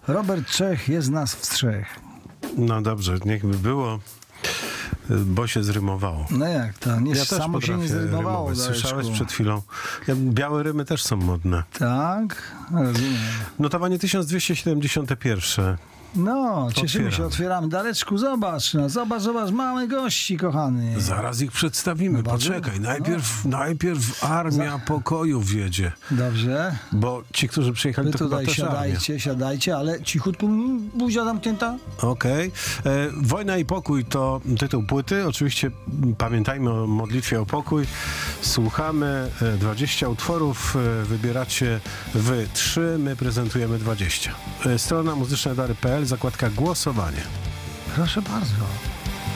Robert Czech, jest nas w trzech. No dobrze, niech by było, bo się zrymowało. No jak to? Nie, Ja też samo się nie potrafię zrymowało. rymować. Dareczku. Słyszałeś przed chwilą? Białe rymy też są modne. Tak? Rozumiem. Notowanie 1271. No, cieszymy się, Otwieramy. otwieramy. Dareczku, zobacz, no, zobacz, mamy gości, kochany. Zaraz ich przedstawimy. No bardzo- Poczekaj, najpierw armia pokoju wjedzie. Dobrze. Bo ci, którzy przyjechali, Wy to chyba tutaj też armia. siadajcie, ale cichutko, buzia zamknięta. Okej. Wojna i pokój to tytuł płyty. Oczywiście pamiętajmy o modlitwie o pokój. Słuchamy 20 utworów. Wybieracie wy 3, my prezentujemy 20. Strona muzyczna dary.pl, zakładka głosowanie. Proszę bardzo.